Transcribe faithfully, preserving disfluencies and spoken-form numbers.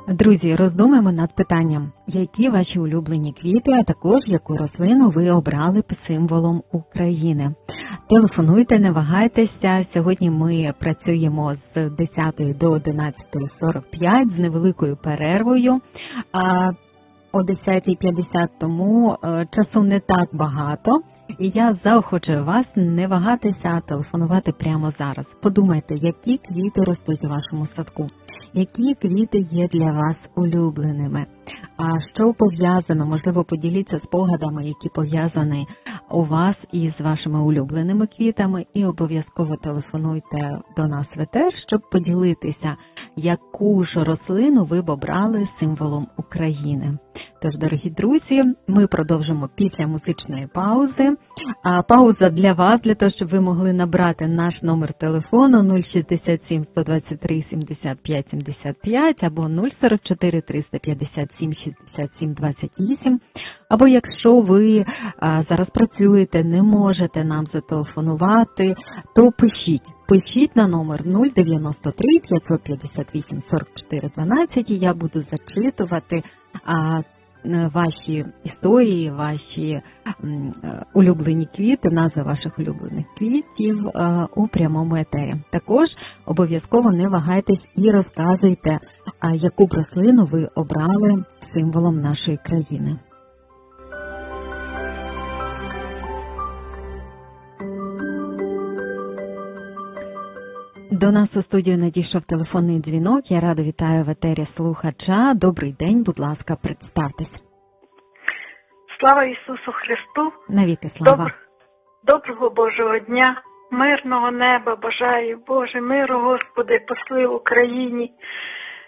Друзі, роздумаємо над питанням, які ваші улюблені квіти, а також яку рослину ви обрали символом України. Телефонуйте, не вагайтеся. Сьогодні ми працюємо з десятої до одинадцятої сорок п'ять з невеликою перервою. А о десятій п'ятдесят тому часу не так багато. І я заохочую вас не вагатися, а телефонувати прямо зараз. Подумайте, які квіти ростуть у вашому садку, які квіти є для вас улюбленими. А що пов'язано, можливо, поділіться спогадами, які пов'язані у вас із вашими улюбленими квітами, і обов'язково телефонуйте до нас в етер, щоб поділитися, яку ж рослину ви б обрали символом України. Тож, дорогі друзі, ми продовжимо після музичної паузи. А пауза для вас, для того, щоб ви могли набрати наш номер телефону нуль шістдесят сім сто двадцять три сімдесят п'ять сімдесят п'ять або нуль сорок чотири триста п'ятдесят сім шістдесят сім двадцять вісім. Або якщо ви а, зараз працюєте, не можете нам зателефонувати, то пишіть. Пишіть на номер нуль дев'яносто три п'ятсот п'ятдесят вісім сорок чотири дванадцять, і я буду зачитувати а, ваші історії, ваші м, улюблені квіти, назви ваших улюблених квітів а, у прямому етері. Також обов'язково не вагайтесь і розказуйте, а, яку б рослину ви обрали символом нашої країни. До нас у студію надійшов телефонний дзвінок. Я радо вітаю в етері слухача. Добрий день, будь ласка, представтесь. Слава Ісусу Христу! Навіки слава! Добр... Доброго Божого дня, мирного неба бажаю, Боже, миру, Господи, посли Україні.